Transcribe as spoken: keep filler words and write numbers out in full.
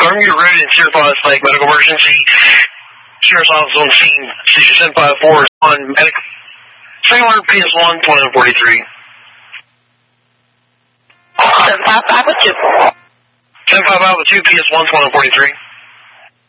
Confirm you're ready in Sierra Falls Lake medical emergency. Sheriff's office on scene. Station seven five four is on medic. Second order P S one twenty-one forty-three. seven five five with two. seven five five with two P S one twenty-one forty-three.